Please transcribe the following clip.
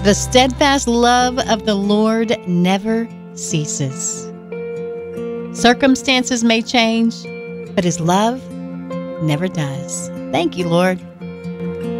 The steadfast love of the Lord never ceases. Circumstances may change, but His love never does. Thank you, Lord.